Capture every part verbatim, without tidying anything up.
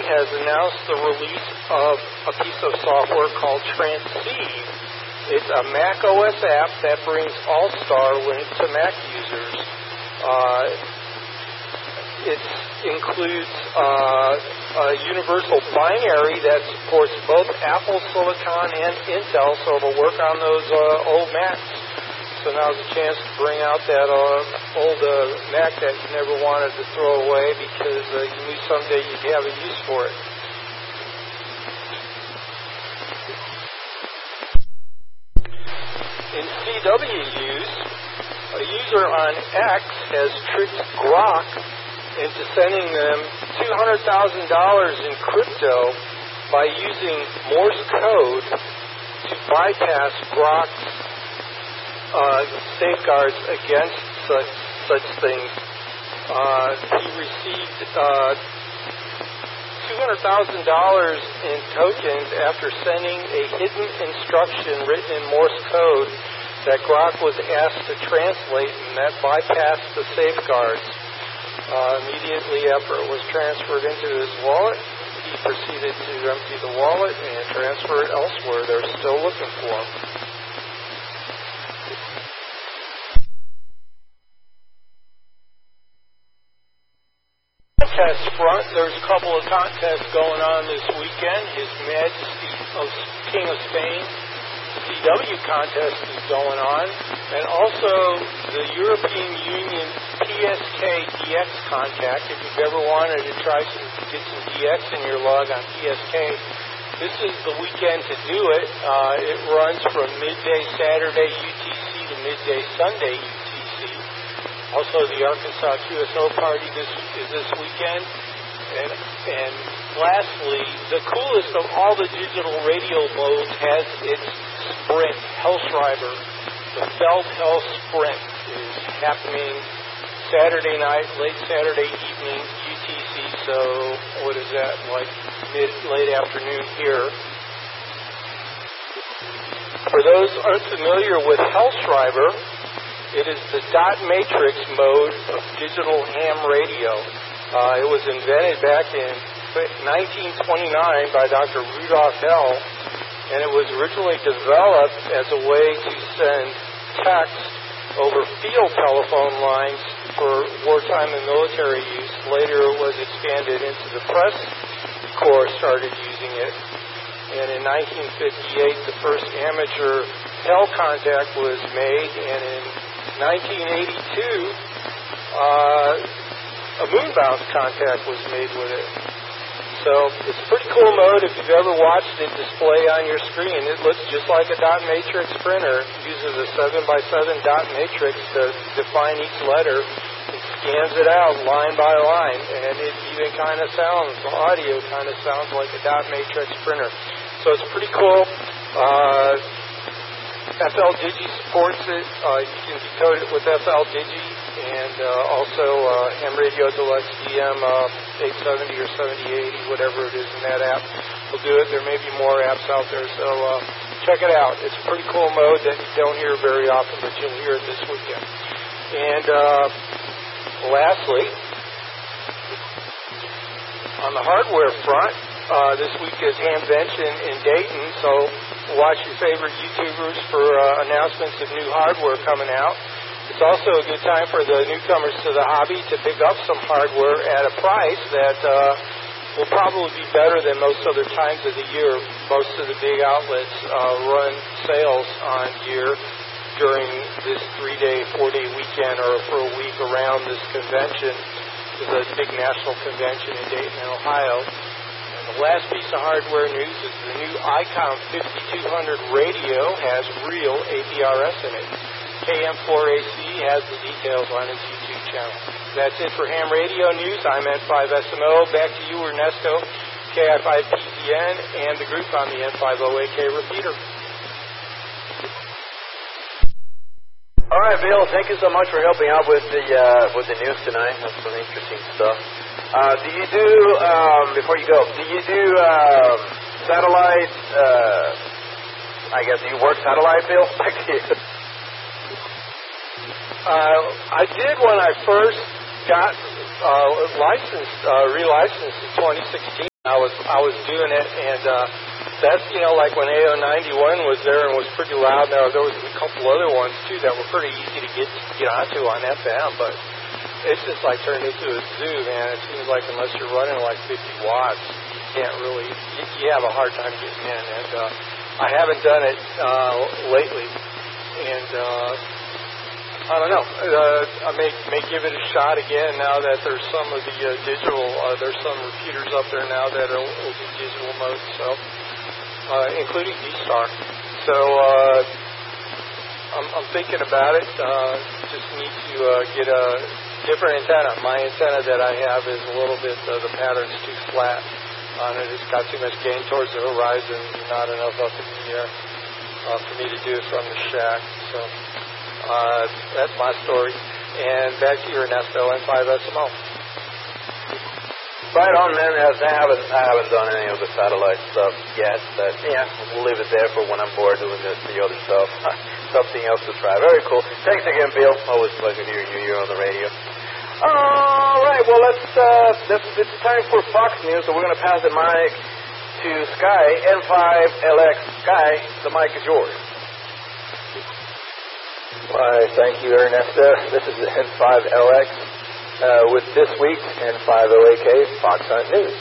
has announced the release of a piece of software called Transceive. It's a Mac O S app that brings All-Star linked to Mac users. Uh, it includes uh, a universal binary that supports both Apple Silicon and Intel, so it'll work on those uh, old Macs. So now's a chance to bring out that uh, old uh, Mac that you never wanted to throw away because uh, you knew someday you'd have a use for it. In C W use, a user on X has tricked Grok into sending them two hundred thousand dollars in crypto by using Morse code to bypass Grok's uh, safeguards against such, such things. Uh, he received uh, two hundred thousand dollars in tokens after sending a hidden instruction written in Morse code that Grok was asked to translate, and that bypassed the safeguards. Uh, immediately after it was transferred into his wallet, he proceeded to empty the wallet and transfer it elsewhere. They're still looking for him. Contest front, there's a couple of contests going on this weekend. His Majesty of King of Spain C W contest is going on, and also the European Union P S K D X contact. If you've ever wanted to try some, get some D X in your log on P S K, this is the weekend to do it. Uh, it runs from midday Saturday U T C to midday Sunday U T C. Also, the Arkansas Q S O party this is this weekend. And, and lastly, the coolest of all the digital radio modes has its Sprint, Hellschreiber. The Feldhell Sprint is happening Saturday night, late Saturday evening, U T C, so what is that, like mid, late afternoon here. For those unfamiliar with Hellschreiber, it is the dot matrix mode of digital ham radio. Uh, it was invented back in nineteen twenty-nine by Doctor Rudolf Hell, and it was originally developed as a way to send text over field telephone lines for wartime and military use. Later it was expanded into the press corps started using it. And in nineteen fifty-eight, the first amateur Hell contact was made, and in nineteen eighty-two, uh, a moonbound contact was made with it. So it's a pretty cool mode. If you've ever watched it display on your screen, it looks just like a dot matrix printer. It uses a seven by seven dot matrix to define each letter. It scans it out line by line, and it even kind of sounds, the audio kind of sounds like a dot matrix printer. So it's pretty cool. Uh, F L Digi supports it. Uh, you can decode it with F L Digi, and uh, also uh, Ham Radio Deluxe D M uh, eight seventy or seventy eighty, whatever it is in that app will do it. There may be more apps out there, so uh, check it out. It's a pretty cool mode that you don't hear very often, but you'll hear it this weekend. And uh, lastly, on the hardware front, uh, this week is Hamvention in Dayton, so watch your favorite YouTubers for uh, announcements of new hardware coming out. It's also a good time for the newcomers to the hobby to pick up some hardware at a price that uh, will probably be better than most other times of the year. Most of the big outlets uh, run sales on gear during this three-day, four-day weekend or for a week around this convention. This is a big national convention in Dayton, Ohio. The last piece of hardware news is the new ICOM fifty-two hundred radio has real A B R S in it. K M four A C has the details on its YouTube channel. That's it for Ham Radio News. I'm N five S M O. Back to you, Ernesto, K I five P P N, and the group on the N fifty A K repeater. All right, Bill, thank you so much for helping out with the uh, with the news tonight. That's some interesting stuff. Uh, do you do, um, before you go, do you do uh, satellite, uh, I guess, do you work satellite, Bill? uh, I did when I first got uh, licensed, uh, relicensed in twenty sixteen. I was I was doing it, and uh, that's, you know, like when A O ninety-one was there and was pretty loud. Now there was a couple other ones too that were pretty easy to get get onto on F M, but it's just like turned into a zoo, man. It seems like unless you're running like fifty watts, you can't really. You, you have a hard time getting in, and uh, I haven't done it uh, lately, and. Uh, I don't know. Uh, I may may give it a shot again now that there's some of the uh, digital. Uh, there's some repeaters up there now that will will be digital mode, so uh, including D-Star. So uh, I'm, I'm thinking about it. Uh, just need to uh, get a different antenna. My antenna that I have is a little bit. Uh, the pattern's too flat on it. It's got too much gain towards the horizon, not enough up in the air uh, for me to do it from the shack. So. Uh, that's my story. And back to you, Ernesto, N five S M O. Right on, man. I haven't, I haven't done any of the satellite stuff yet, but yeah, we'll leave it there for when I'm bored doing the, the other stuff. Something else to try. Very cool. Thanks again, Bill. Always a pleasure hearing you here on the radio. All right, well, let's, uh, let's, it's time for Fox News, so we're going to pass the mic to Sky, N five L X. Sky, the mic is yours. Why, thank you, Ernesto. This is the N five L X uh, with this week's N five O A K Fox Hunt News.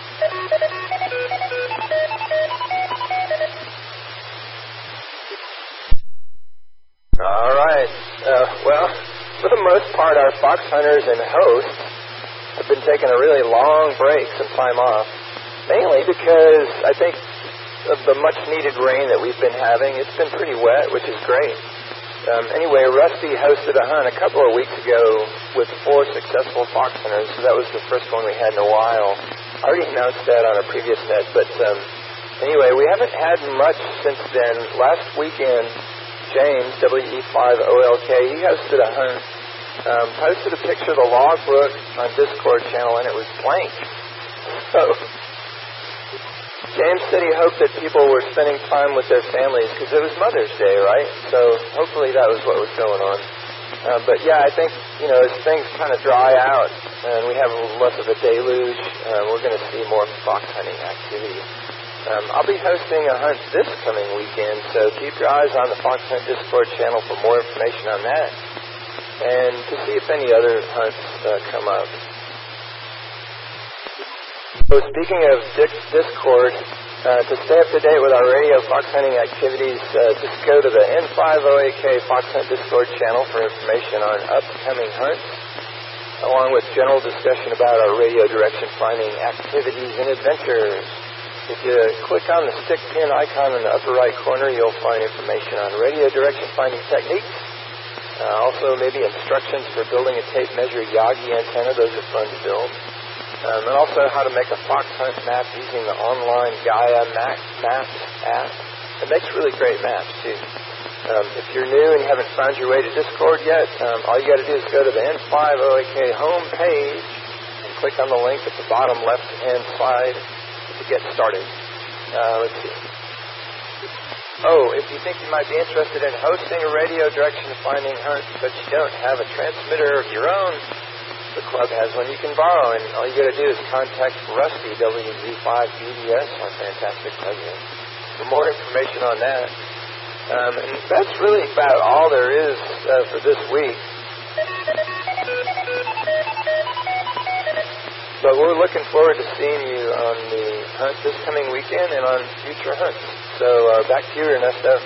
All right. Uh, well, for the most part, our fox hunters and hosts have been taking a really long break, some time off, mainly because I think of the much-needed rain that we've been having. It's been pretty wet, which is great. Um, anyway, Rusty hosted a hunt a couple of weeks ago with four successful fox hunters, so that was the first one we had in a while. I already announced that on a previous net, but um, anyway, we haven't had much since then. Last weekend, James, W E five O L K, he hosted a hunt, um, posted a picture of the logbook on Discord channel, and it was blank. So James said he hoped that people were spending time with their families because it was Mother's Day, right? So hopefully that was what was going on. Uh, but yeah, I think, you know, as things kind of dry out and we have less of a deluge, uh, we're going to see more fox hunting activity. Um, I'll be hosting a hunt this coming weekend, so keep your eyes on the Fox Hunt Discord channel for more information on that and to see if any other hunts uh, come up. So speaking of Discord, uh, to stay up to date with our radio fox hunting activities, uh, just go to the N five O A K Fox Hunt Discord channel for information on upcoming hunts, along with general discussion about our radio direction finding activities and adventures. If you click on the stick pin icon in the upper right corner, you'll find information on radio direction finding techniques. Uh, also, maybe instructions for building a tape measure Yagi antenna. Those are fun to build. Um, and also how to make a fox hunt map using the online Gaia Max Maps app. It makes really great maps, too. Um, if you're new and you haven't found your way to Discord yet, um, all you got to do is go to the N five O A K home page and click on the link at the bottom left-hand side to get started. Uh, let's see. Oh, if you think you might be interested in hosting a radio direction finding hunt, but you don't have a transmitter of your own, the club has one you can borrow, and all you got to do is contact Rusty, W Z five B D S, our fantastic president, for more information on that. Um, and that's really about all there is uh, for this week. But we're looking forward to seeing you on the hunt this coming weekend and on future hunts. So uh, back to you, Ernesto.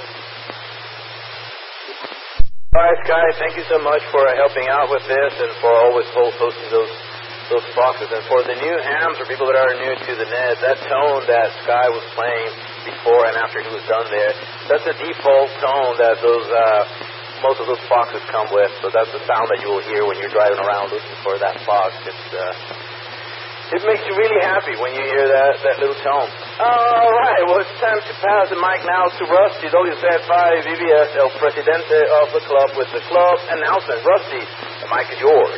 All right, Sky, thank you so much for uh, helping out with this and for always posting those those foxes. And for the new hams or people that are new to the net, that tone that Sky was playing before and after he was done there, that's the default tone that those uh, most of those foxes come with. So that's the sound that you will hear when you're driving around looking for that fox. It's uh, It makes you really happy when you hear that, that little tone. All right, well, it's time to pass the mic now to Rusty, W Z five B B S, el presidente of the club with the club announcement. Rusty, the mic is yours.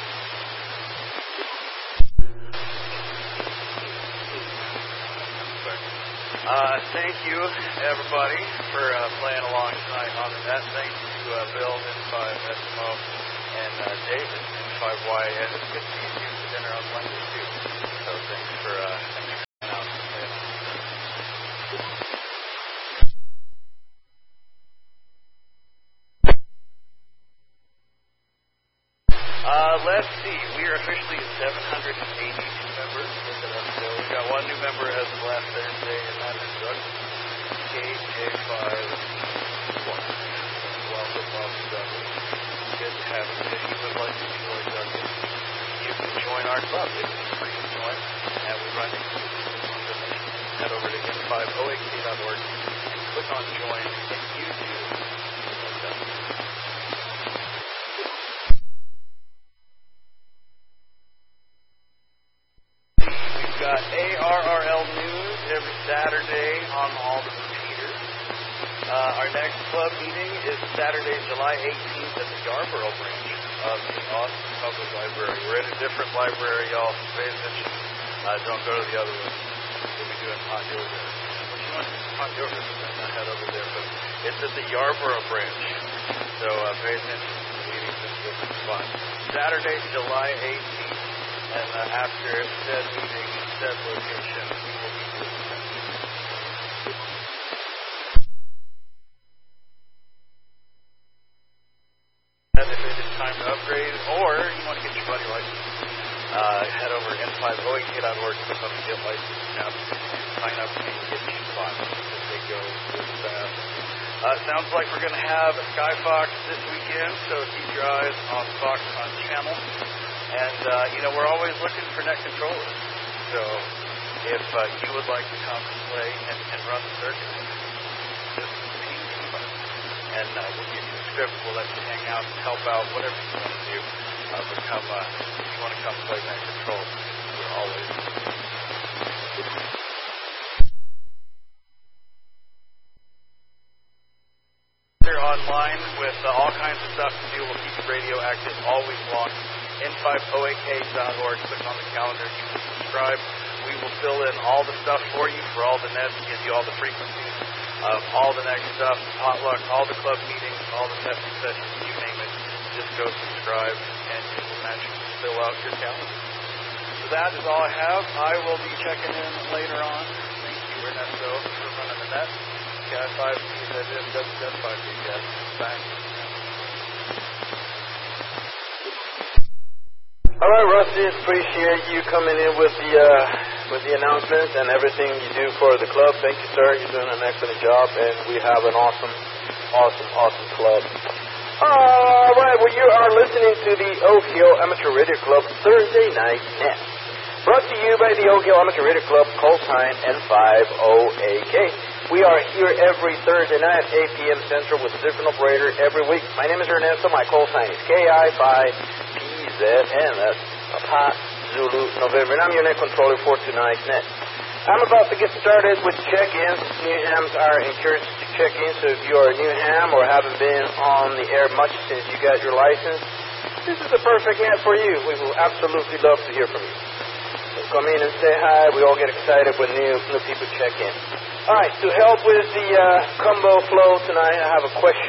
Uh, thank you, everybody, for uh, playing along tonight on the net. Thank you to uh, Bill, N five S M O, and uh, David, N five Y S. It's good to see you for dinner on Monday, too. So thanks for... Uh, officially seven hundred eighty-two members. So we've got one new member as of last Thursday, and that is Doug K J five. Welcome, welcome, Doug. Good to have you. If you would like to join Doug, you can join our club. It's free to join, and we run into head over to N five O A K dot org and click on join in YouTube. We've got A R R L News every Saturday on all the repeaters. Uh, our next club meeting is Saturday, July eighteenth at the Yarborough branch of the Austin Public Library. We're in a different library, y'all. Pay attention. Uh, don't go to the other one. We'll be doing hot yoga. What you want? Hot yoga. Not head over there, but it's at the Yarborough branch. So uh, pay attention to the meetings. This is fun. Saturday, July eighteenth, and uh, after said meeting, said location, we will be doing that. If it is time to upgrade, or you want to get your buddy license, uh, head over to N five O A K dot org, click on the Get License tab, sign up, and get your spot. They go really fast. Uh, sounds like we're going to have a Skyfox this weekend, so keep your eyes on Fox on channel. And, uh, you know, we're always looking for net controllers. So if uh, you would like to come and play and, and run the circuit, just ping me. And uh, we'll give you a script. We'll let you hang out and help out, whatever you want to do. Uh, but come, uh, if you want to come play net control, we're always They're online with uh, all kinds of stuff to do. We'll keep the radio active all week long. N five O A K dot org. Click on the calendar. You can subscribe. We will fill in all the stuff for you for all the nets, give you all the frequencies of all the next stuff, potluck, all the club meetings, all the testing sessions, you name it. Just go subscribe, and it will magically fill out your calendar. So that is all I have. I will be checking in later on. Thank you, Ernesto, for running the net. Cat five, that is, that's, that's five, yes. Bye. All right, Rusty, appreciate you coming in with the uh, with the announcements and everything you do for the club. Thank you, sir. You're doing an excellent job, and we have an awesome, awesome, awesome club. All right, well, you are listening to the Oak Hill Amateur Radio Club Thursday Night Net. Brought to you by the Oak Hill Amateur Radio Club, call sign N five O A K. We are here every Thursday night at eight p.m. Central with a different operator every week. My name is Ernesto. My call sign is K I five P Z N. That's Papa Zulu November. And I'm your net controller for tonight's net. I'm about to get started with check-ins. New hams are encouraged to check in, so if you are a new ham or haven't been on the air much since you got your license, this is the perfect net for you. We will absolutely love to hear from you. So come in and say hi. We all get excited when new, new people check in. All right, to help with the uh, combo flow tonight, I have a question.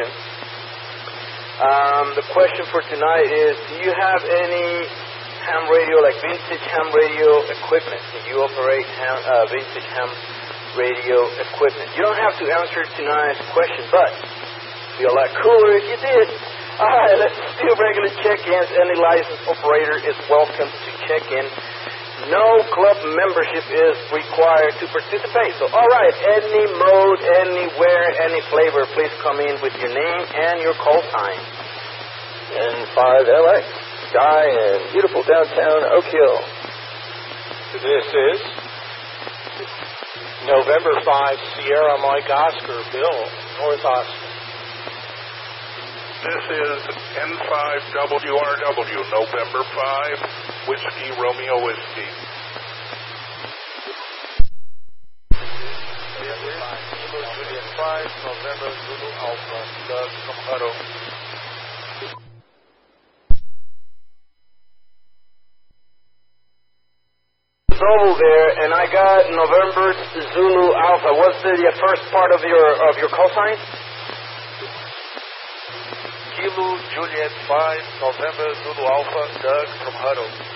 Um, the question for tonight is, do you have any ham radio, like vintage ham radio equipment? Do you operate ham, uh, vintage ham radio equipment? You don't have to answer tonight's question, but it'd be a lot cooler if you did. All right, let's do regular check-ins. Any licensed operator is welcome to check in. No club membership is required to participate. So, all right, any mode, anywhere, any flavor, please come in with your name and your call sign. N five L X, Sky in beautiful downtown Oak Hill. This is November five, Sierra Mike Oscar, Bill, North Austin. This is N five W R W, November five, Whiskey Romeo Whiskey. Juliet five, November Zulu Alpha, Doug from Hutto. Zulu there, and I got November Zulu Alpha. What's the, the first part of your of your call sign? Kilo Juliet five, November Zulu Alpha, Doug from Hutto.